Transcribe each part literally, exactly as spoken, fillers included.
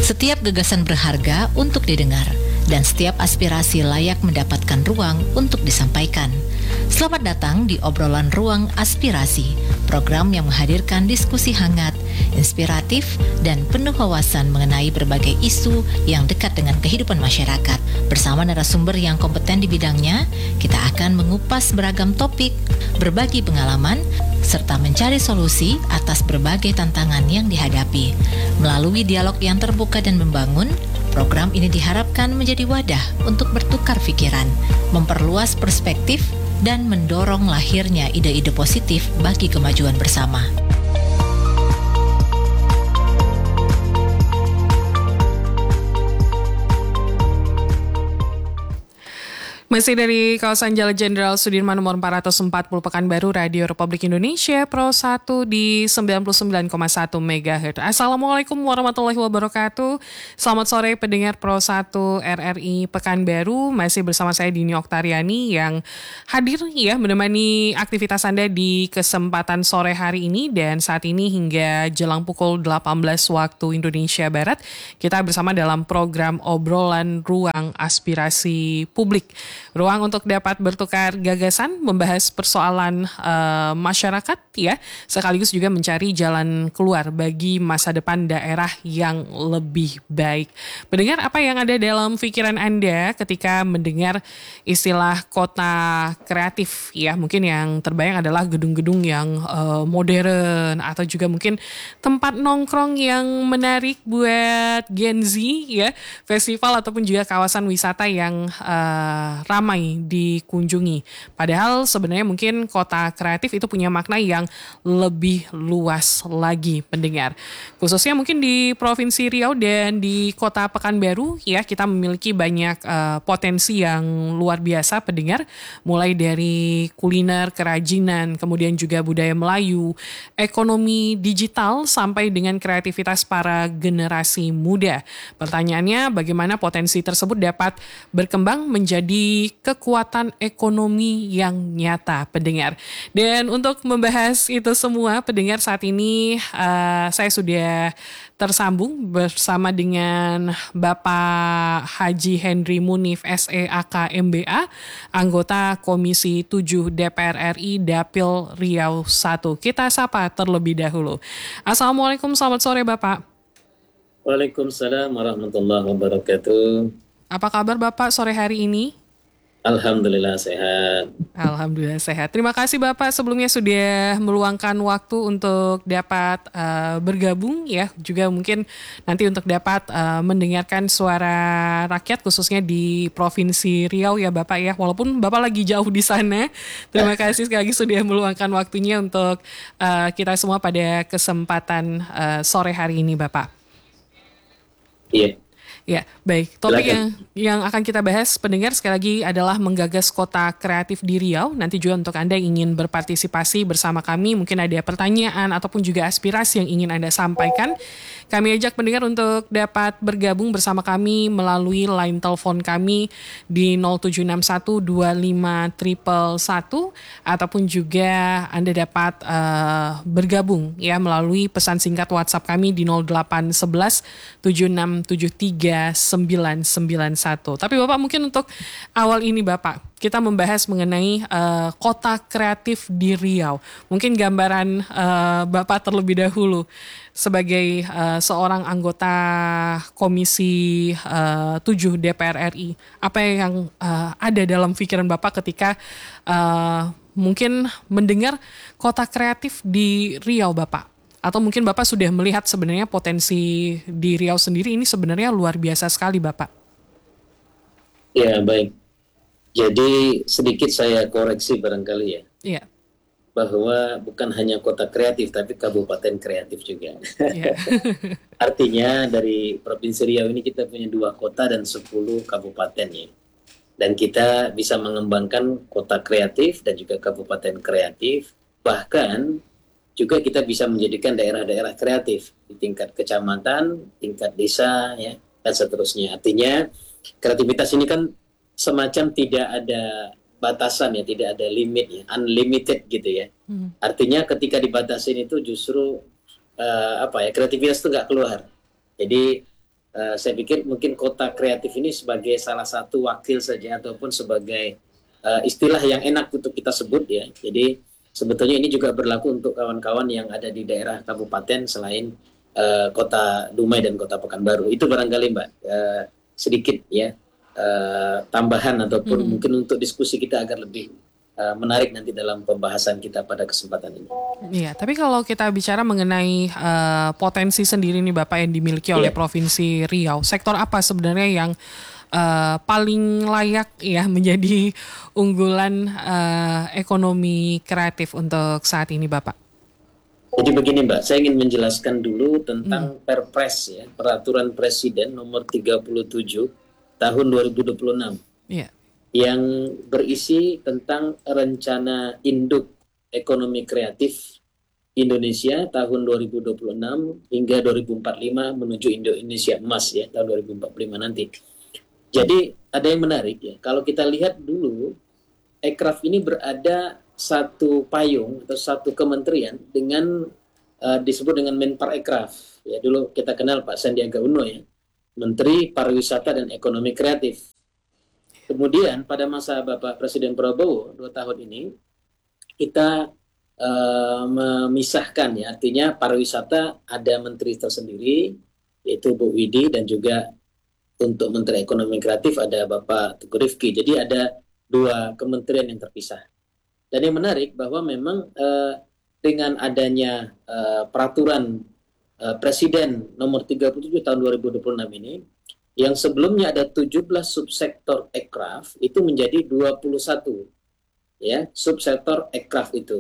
Setiap gagasan berharga untuk didengar, dan setiap aspirasi layak mendapatkan ruang untuk disampaikan. Selamat datang di obrolan Ruang Aspirasi, program yang menghadirkan diskusi hangat, inspiratif, dan penuh wawasan mengenai berbagai isu yang dekat dengan kehidupan masyarakat. Bersama narasumber yang kompeten di bidangnya, kita akan mengupas beragam topik, berbagi pengalaman, serta mencari solusi atas berbagai tantangan yang dihadapi. Melalui dialog yang terbuka dan membangun, program ini diharapkan menjadi wadah untuk bertukar pikiran, memperluas perspektif, dan mendorong lahirnya ide-ide positif bagi kemajuan bersama. Masih dari kawasan Jalan Jenderal Sudirman nomor empat ratus empat puluh Pekanbaru, Radio Republik Indonesia, Pro satu di sembilan puluh sembilan koma satu megahertz. Assalamualaikum warahmatullahi wabarakatuh. Selamat sore pendengar Pro satu R R I Pekanbaru. Masih bersama saya Dini Oktariani yang hadir ya menemani aktivitas Anda di kesempatan sore hari ini. Dan saat ini hingga jelang pukul delapan belas waktu Indonesia Barat, kita bersama dalam program obrolan Ruang Aspirasi Publik. Ruang untuk dapat bertukar gagasan, membahas persoalan uh, masyarakat ya, sekaligus juga mencari jalan keluar bagi masa depan daerah yang lebih baik. Mendengar apa yang ada dalam pikiran Anda ketika mendengar istilah kota kreatif ya, mungkin yang terbayang adalah gedung-gedung yang uh, modern atau juga mungkin tempat nongkrong yang menarik buat Gen Z ya, festival ataupun juga kawasan wisata yang uh, ramai dikunjungi. Padahal sebenarnya mungkin kota kreatif itu punya makna yang lebih luas lagi pendengar. Khususnya mungkin di Provinsi Riau dan di Kota Pekanbaru ya, kita memiliki banyak uh, potensi yang luar biasa pendengar. Mulai dari kuliner, kerajinan, kemudian juga budaya Melayu, ekonomi digital, sampai dengan kreativitas para generasi muda. Pertanyaannya, bagaimana potensi tersebut dapat berkembang menjadi kekuatan ekonomi yang nyata pendengar. Dan untuk membahas itu semua pendengar, saat ini uh, saya sudah tersambung bersama dengan Bapak Haji Henry Munif S E A K M B A, anggota Komisi tujuh D P R R I Dapil Riau satu. Kita sapa terlebih dahulu. Assalamualaikum, selamat sore Bapak. Waalaikumsalam warahmatullahi wabarakatuh. Apa kabar Bapak sore hari ini? Alhamdulillah sehat. Alhamdulillah sehat. Terima kasih Bapak sebelumnya sudah meluangkan waktu untuk dapat uh, bergabung ya. Juga mungkin nanti untuk dapat uh, mendengarkan suara rakyat khususnya di Provinsi Riau ya Bapak ya. Walaupun Bapak lagi jauh di sana. Terima kasih sekali lagi sudah meluangkan waktunya untuk uh, kita semua pada kesempatan uh, sore hari ini Bapak. Iya. Ya, baik. Topik yang yang akan kita bahas pendengar sekali lagi adalah menggagas kota kreatif di Riau. Nanti juga untuk Anda yang ingin berpartisipasi bersama kami, mungkin ada pertanyaan ataupun juga aspirasi yang ingin Anda sampaikan, kami ajak pendengar untuk dapat bergabung bersama kami melalui line telepon kami di nol tujuh enam satu dua lima satu satu satu ataupun juga Anda dapat uh, bergabung ya melalui pesan singkat WhatsApp kami di nol delapan satu satu tujuh enam tujuh tiga sembilan sembilan satu. Tapi Bapak mungkin untuk awal ini Bapak, kita membahas mengenai uh, kota kreatif di Riau. Mungkin gambaran uh, Bapak terlebih dahulu sebagai uh, seorang anggota Komisi uh, tujuh D P R R I. Apa yang uh, ada dalam pikiran Bapak ketika uh, mungkin mendengar kota kreatif di Riau Bapak? Atau mungkin Bapak sudah melihat sebenarnya potensi di Riau sendiri ini sebenarnya luar biasa sekali Bapak. Ya baik. Jadi sedikit saya koreksi barangkali ya. Iya. Bahwa bukan hanya kota kreatif tapi kabupaten kreatif juga. Iya. Artinya dari Provinsi Riau ini kita punya dua kota dan sepuluh kabupaten ya. Dan kita bisa mengembangkan kota kreatif dan juga kabupaten kreatif. Bahkan juga kita bisa menjadikan daerah-daerah kreatif di tingkat kecamatan, tingkat desa, ya, dan seterusnya. Artinya kreativitas ini kan semacam tidak ada batasan ya, tidak ada limit ya, unlimited gitu ya. Hmm. Artinya ketika dibatasin itu justru uh, apa ya, kreativitas itu nggak keluar. Jadi uh, saya pikir mungkin kota kreatif ini sebagai salah satu wakil saja ataupun sebagai uh, istilah yang enak untuk kita sebut ya. Jadi sebetulnya ini juga berlaku untuk kawan-kawan yang ada di daerah kabupaten selain uh, kota Dumai dan kota Pekanbaru. Itu barangkali Mbak uh, sedikit ya uh, tambahan ataupun hmm. mungkin untuk diskusi kita agar lebih Uh, menarik nanti dalam pembahasan kita pada kesempatan ini. Iya, tapi kalau kita bicara mengenai uh, potensi sendiri nih Bapak yang dimiliki oleh yeah. Provinsi Riau, sektor apa sebenarnya yang uh, paling layak ya menjadi unggulan uh, ekonomi kreatif untuk saat ini Bapak? Jadi begini Mbak, saya ingin menjelaskan dulu tentang hmm. Perpres ya, Peraturan Presiden nomor tiga puluh tujuh tahun dua ribu dua puluh enam. Iya. Yeah. Yang berisi tentang rencana induk ekonomi kreatif Indonesia tahun dua ribu dua puluh enam hingga dua ribu empat puluh lima menuju Indonesia Emas ya tahun dua ribu empat puluh lima nanti. Jadi ada yang menarik ya, kalau kita lihat dulu Ekraf ini berada satu payung atau satu kementerian dengan uh, disebut dengan Menparekraf. Ya dulu kita kenal Pak Sandiaga Uno ya, Menteri Pariwisata dan Ekonomi Kreatif. Kemudian pada masa Bapak Presiden Prabowo dua tahun ini kita uh, memisahkan ya, artinya pariwisata ada menteri tersendiri yaitu Bu Widi dan juga untuk Menteri Ekonomi Kreatif ada Bapak Teguh Rifki. Jadi ada dua kementerian yang terpisah. Dan yang menarik bahwa memang uh, dengan adanya uh, peraturan uh, Presiden nomor tiga puluh tujuh tahun dua ribu dua puluh enam ini, yang sebelumnya ada tujuh belas subsektor Ekraf itu menjadi dua puluh satu ya subsektor Ekraf itu.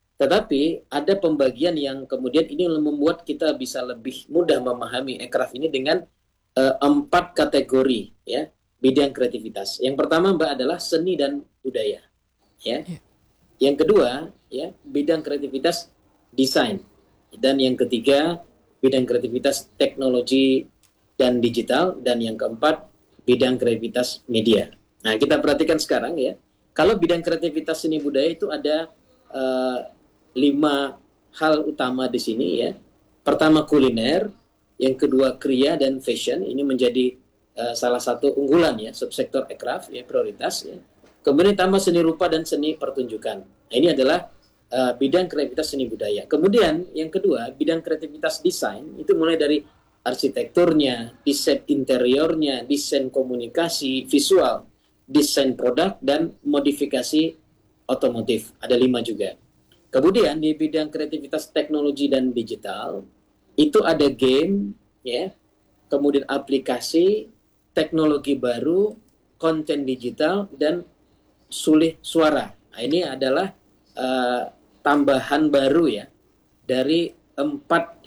Tetapi ada pembagian yang kemudian ini membuat kita bisa lebih mudah memahami Ekraf ini dengan uh, empat kategori ya bidang kreativitas. Yang pertama Mbak adalah seni dan budaya ya. Yang kedua ya bidang kreativitas desain, dan yang ketiga bidang kreativitas teknologi dan digital, dan yang keempat bidang kreativitas media. Nah kita perhatikan sekarang ya, kalau bidang kreativitas seni budaya itu ada uh, lima hal utama di sini ya. Pertama kuliner, yang kedua kriya dan fashion, ini menjadi uh, salah satu unggulan ya subsektor Ekraf ya, prioritas ya. Kemudian tambah seni rupa dan seni pertunjukan. Nah, ini adalah uh, bidang kreativitas seni budaya. Kemudian yang kedua bidang kreativitas desain, itu mulai dari arsitekturnya, desain interiornya, desain komunikasi, visual, desain produk, dan modifikasi otomotif. Ada lima juga. Kemudian di bidang kreativitas teknologi dan digital, itu ada game, ya, kemudian aplikasi, teknologi baru, konten digital, dan sulih suara. Nah, ini adalah uh, tambahan baru ya, dari empat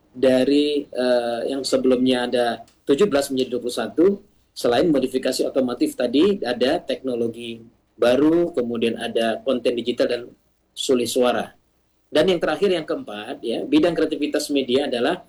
dari uh, yang sebelumnya ada tujuh belas menjadi dua puluh satu. Selain modifikasi otomotif tadi ada teknologi baru, kemudian ada konten digital dan sulih suara. Dan yang terakhir yang keempat ya, bidang kreativitas media adalah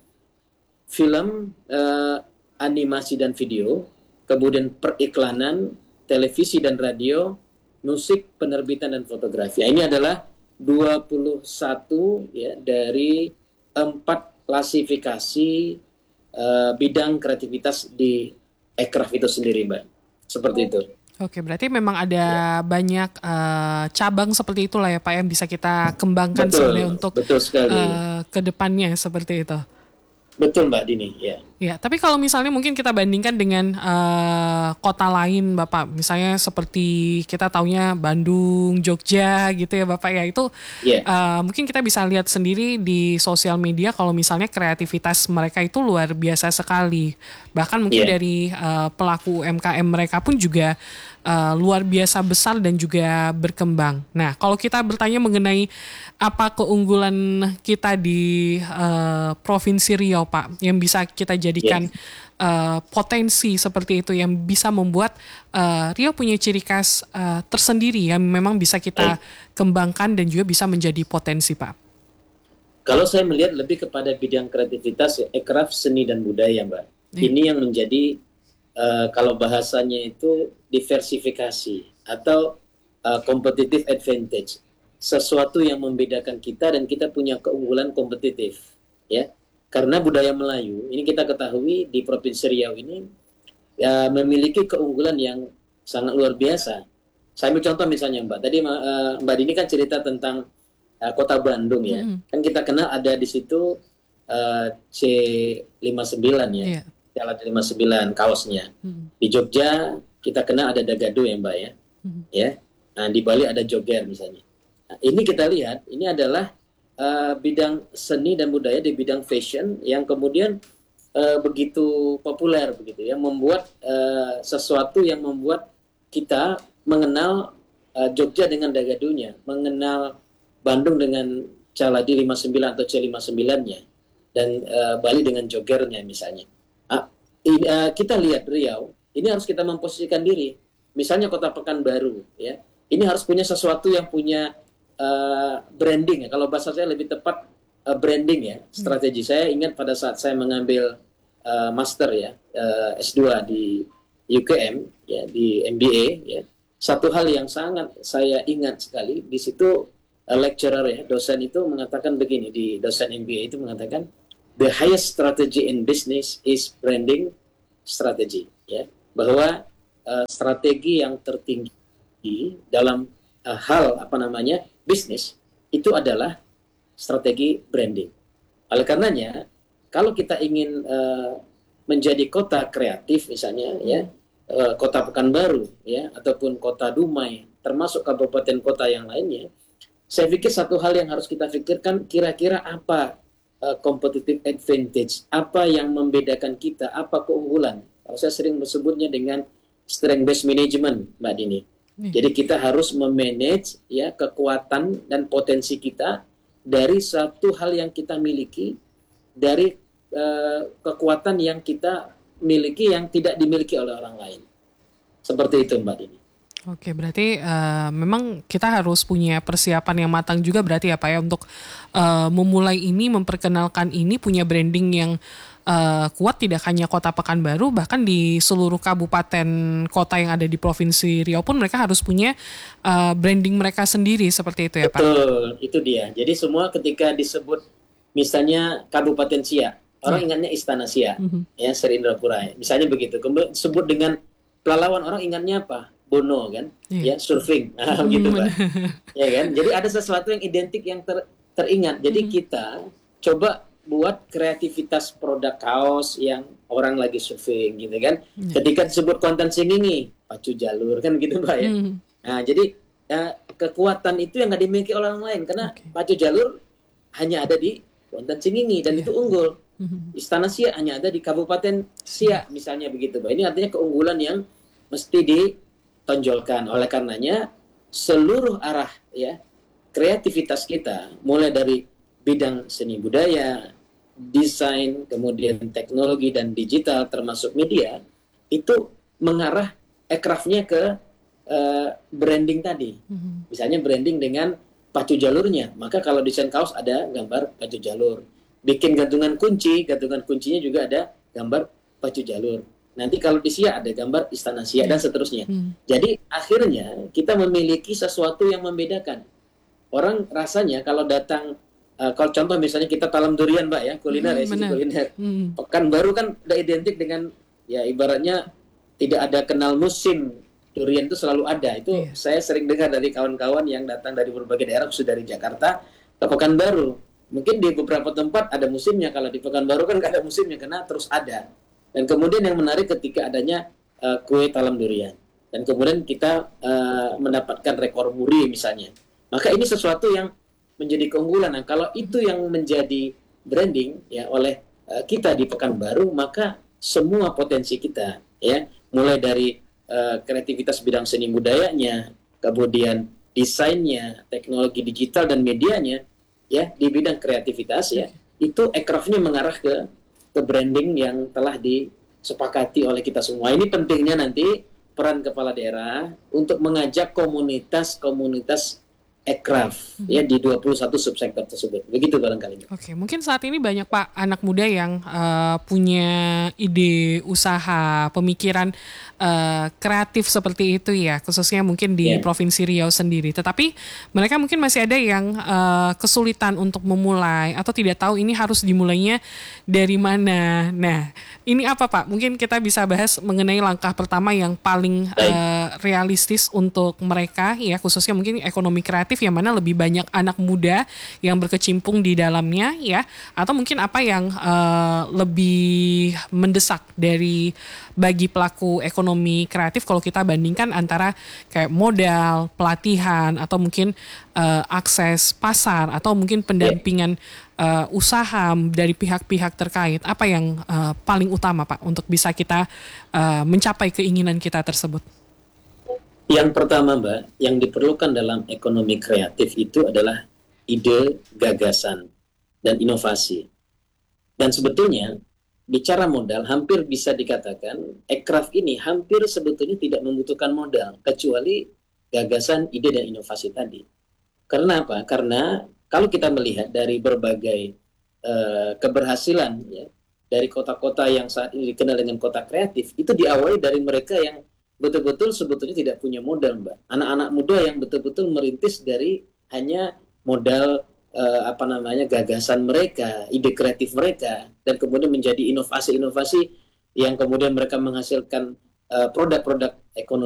film, uh, animasi dan video, kemudian periklanan, televisi dan radio, musik, penerbitan dan fotografi. Ini adalah dua puluh satu ya dari empat klasifikasi uh, bidang kreativitas di Ekraf itu sendiri, Mbak. Seperti itu. Oke, berarti memang ada ya. banyak uh, cabang seperti itulah ya Pak yang bisa kita kembangkan betul, sebenarnya untuk betul sekali. Uh, ke depannya seperti itu. Betul Mbak Dini, ya. Ya, tapi kalau misalnya mungkin kita bandingkan dengan uh, kota lain Bapak, misalnya seperti kita taunya Bandung, Jogja gitu ya Bapak ya, itu yeah. uh, mungkin kita bisa lihat sendiri di sosial media kalau misalnya kreativitas mereka itu luar biasa sekali. Bahkan mungkin yeah. dari uh, pelaku U M K M mereka pun juga uh, luar biasa besar dan juga berkembang. Nah, kalau kita bertanya mengenai apa keunggulan kita di uh, Provinsi Riau Pak, yang bisa kita jadikan yeah. uh, potensi seperti itu, yang bisa membuat uh, Riau punya ciri khas uh, tersendiri yang memang bisa kita hey. kembangkan dan juga bisa menjadi potensi Pak. Kalau saya melihat lebih kepada bidang kreativitas ya, Ekraf seni dan budaya Mbak. Yeah. Ini yang menjadi uh, kalau bahasanya itu diversifikasi atau uh, competitive advantage. Sesuatu yang membedakan kita dan kita punya keunggulan kompetitif ya. karena budaya Melayu ini kita ketahui di Provinsi Riau ini ya, memiliki keunggulan yang sangat luar biasa. Saya ambil contoh misalnya Mbak, tadi uh, Mbak Dini kan cerita tentang uh, kota Bandung ya, mm-hmm. kan kita kenal ada di situ uh, C lima puluh sembilan ya, yeah. Jalan lima puluh sembilan kaosnya. Mm-hmm. Di Jogja kita kenal ada Dagadu ya Mbak ya, mm-hmm. ya. Nah, di Bali ada Joger misalnya. Nah, ini kita lihat, ini adalah uh, bidang seni dan budaya di bidang fashion yang kemudian uh, begitu populer begitu ya, membuat uh, sesuatu yang membuat kita mengenal uh, Jogja dengan Dagadunya, mengenal Bandung dengan Caladi lima puluh sembilan atau C lima puluh sembilan-nya, dan uh, Bali dengan Jogernya misalnya. Uh, ini, uh, kita lihat Riau, ini harus kita memposisikan diri. Misalnya Kota Pekanbaru, ya, ini harus punya sesuatu yang punya uh, branding. Ya. Kalau bahasa saya lebih tepat uh, branding ya, strategi. Hmm. Saya ingat pada saat saya mengambil uh, master ya, uh, S dua di U K M ya, di M B A ya. Satu hal yang sangat saya ingat sekali di situ, uh, lecturer ya, dosen itu mengatakan begini, di dosen M B A itu mengatakan the highest strategy in business is branding strategy ya, bahwa uh, strategi yang tertinggi dalam uh, hal apa namanya bisnis itu adalah strategi branding. Oleh karenanya kalau kita ingin uh, menjadi kota kreatif misalnya ya, Kota Pekanbaru ya, ataupun Kota Dumai, termasuk kabupaten kota yang lainnya, saya pikir satu hal yang harus kita pikirkan, kira-kira apa uh, competitive advantage, apa yang membedakan kita, apa keunggulan. Kalau saya sering menyebutnya dengan strength based management, Mbak Dini. Hmm. Jadi kita harus memanage ya kekuatan dan potensi kita dari satu hal yang kita miliki, dari uh, kekuatan yang kita miliki yang tidak dimiliki oleh orang lain. Seperti itu Mbak Dini. Oke, berarti uh, memang kita harus punya persiapan yang matang juga berarti ya Pak ya, untuk uh, memulai ini, memperkenalkan ini, punya branding yang uh, kuat tidak hanya Kota Pekanbaru, bahkan di seluruh kabupaten kota yang ada di Provinsi Riau pun mereka harus punya uh, branding mereka sendiri, seperti itu ya Pak? Betul, itu dia. Jadi semua ketika disebut misalnya Kabupaten Siak, orang ingatnya Istana Siak, mm-hmm. ya Sri Indrapura. Misalnya begitu. Kemudian sebut dengan Pelalawan, orang ingatnya apa? Bono kan, yeah. ya surfing, nah, gitu Pak. Ya kan. Jadi ada sesuatu yang identik yang ter, teringat. Jadi mm-hmm. kita coba buat kreativitas produk kaos yang orang lagi surfing, gitu kan. Yeah. Ketika disebut konten singingi, pacu jalur kan gitu Pak ya. Mm-hmm. Nah jadi ya, kekuatan itu yang nggak dimiliki oleh orang lain karena okay. pacu jalur hanya ada di konten singingi dan yeah. itu unggul. Istana Siak hanya ada di Kabupaten Siak misalnya begitu. Ini artinya keunggulan yang mesti ditonjolkan. Oleh karenanya seluruh arah ya kreativitas kita, mulai dari bidang seni budaya, desain, kemudian teknologi dan digital termasuk media, itu mengarah aircraft-nya ke uh, branding tadi. Misalnya branding dengan pacu jalurnya. Maka kalau desain kaos ada gambar pacu jalur. Bikin gantungan kunci, gantungan kuncinya juga ada gambar pacu jalur. Nanti kalau di Siak ada gambar Istana Siak dan seterusnya. Hmm. Jadi akhirnya kita memiliki sesuatu yang membedakan. Orang rasanya kalau datang, uh, kalau contoh misalnya kita talam durian Mbak ya, kuliner hmm, ya, sisi kuliner. Hmm. Pekanbaru kan udah identik dengan, ya ibaratnya tidak ada kenal musim, durian itu selalu ada. Itu yeah. saya sering dengar dari kawan-kawan yang datang dari berbagai daerah, khusus dari Jakarta ke Pekanbaru. Mungkin di beberapa tempat ada musimnya, kalau di Pekanbaru kan nggak ada musimnya, karena terus ada. Dan kemudian yang menarik ketika adanya uh, kue talam durian. Dan kemudian kita uh, mendapatkan rekor muri misalnya. Maka ini sesuatu yang menjadi keunggulan. Nah, kalau itu yang menjadi branding ya oleh uh, kita di Pekanbaru, maka semua potensi kita, ya mulai dari uh, kreativitas bidang seni budayanya, kemudian desainnya, teknologi digital dan medianya, ya di bidang kreativitas ya itu aircraft-nya mengarah ke ke branding yang telah disepakati oleh kita semua. Ini pentingnya nanti peran kepala daerah untuk mengajak komunitas-komunitas Ekraf ya di dua puluh satu subsektor tersebut. Begitu barangkali. Oke, mungkin saat ini banyak Pak anak muda yang uh, punya ide usaha, pemikiran uh, kreatif seperti itu ya, khususnya mungkin di Yeah. Provinsi Riau sendiri. Tetapi mereka mungkin masih ada yang uh, kesulitan untuk memulai atau tidak tahu ini harus dimulainya dari mana. Nah, ini apa Pak? Mungkin kita bisa bahas mengenai langkah pertama yang paling uh, realistis untuk mereka ya, khususnya mungkin ekonomi kreatif yang mana lebih banyak anak muda yang berkecimpung di dalamnya ya, atau mungkin apa yang uh, lebih mendesak dari bagi pelaku ekonomi kreatif kalau kita bandingkan antara kayak modal, pelatihan, atau mungkin uh, akses pasar, atau mungkin pendampingan uh, usaha dari pihak-pihak terkait. Apa yang uh, paling utama Pak untuk bisa kita uh, mencapai keinginan kita tersebut? Yang pertama Mbak, yang diperlukan dalam ekonomi kreatif itu adalah ide, gagasan, dan inovasi. Dan sebetulnya, bicara modal, hampir bisa dikatakan, Ekraf ini hampir sebetulnya tidak membutuhkan modal, kecuali gagasan, ide, dan inovasi tadi. Karena apa? Karena kalau kita melihat dari berbagai uh, keberhasilan, ya, dari kota-kota yang saat ini dikenal dengan kota kreatif, itu diawali dari mereka yang betul-betul sebetulnya tidak punya modal, Mbak. Anak-anak muda yang betul-betul merintis dari hanya modal eh, apa namanya gagasan mereka, ide kreatif mereka, dan kemudian menjadi inovasi-inovasi yang kemudian mereka menghasilkan eh, produk-produk ekonomi